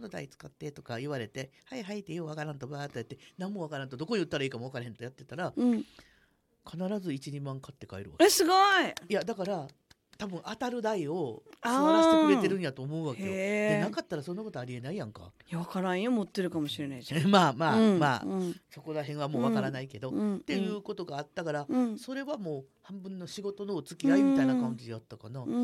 台使ってとか言われて、はいはいってようわからんとバーってやって、何もわからんとどこに売ったらいいかもわからへんとやってたら、 うん、 必ず1、2万買って帰るわけ。 すごい。 いやだから多分当たる台を座らせてくれてるんやと思うわけよ。でなかったらそんなことありえないやんか。 いや分からんよ、持ってるかもしれないじゃん。 まあまあ、 うんまあ、 うん、 そこら辺はもうわからないけど、っていううことがあったから、 ん、 それはもう半分の仕事のお付き合いみたいな感じやったかな。